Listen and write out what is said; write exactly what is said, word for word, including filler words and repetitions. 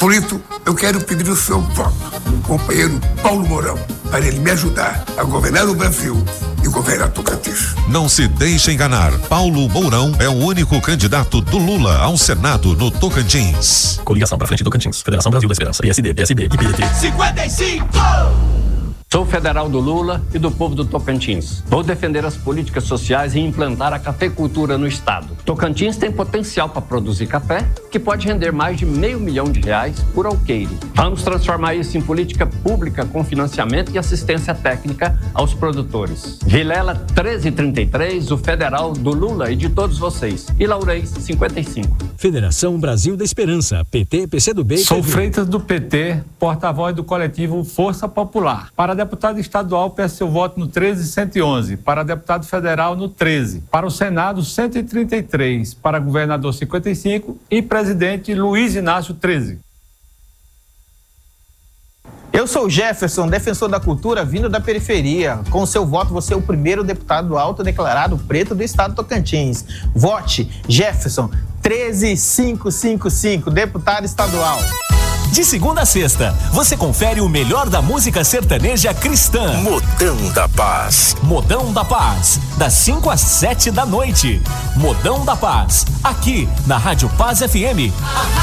Por isso, eu quero pedir o seu voto, companheiro Paulo Mourão, para ele me ajudar a governar o Brasil e governar Tocantins. Não se deixe enganar. Paulo Mourão é o único candidato do Lula ao Senado no Tocantins. Coligação pra frente Tocantins. Federação Brasil da Esperança. P S D, P S B e P D T. cinquenta e cinco! Sou federal do Lula e do povo do Tocantins. Vou defender as políticas sociais e implantar a cafeicultura no estado. Tocantins tem potencial para produzir café, que pode render mais de meio milhão de reais por alqueire. Vamos transformar isso em política pública com financiamento e assistência técnica aos produtores. Vilela treze trinta e três, o federal do Lula e de todos vocês. E Laurez cinquenta e cinco. Federação Brasil da Esperança, P T, PCdoB e Sou Freitas do P T, porta-voz do coletivo Força Popular. Para deputado estadual, peço seu voto no treze cento e onze. Para deputado federal, no treze. Para o Senado, cento e trinta e três. Para governador, cinquenta e cinco. E presidente, Luiz Inácio, treze. Eu sou Jefferson, defensor da cultura vindo da periferia. Com seu voto, você é o primeiro deputado autodeclarado preto do estado do Tocantins. Vote Jefferson treze mil quinhentos e cinquenta e cinco, deputado estadual. De segunda a sexta, você confere o melhor da música sertaneja cristã. Modão da Paz. Modão da Paz, das cinco às sete da noite. Modão da Paz, aqui na Rádio Paz F M.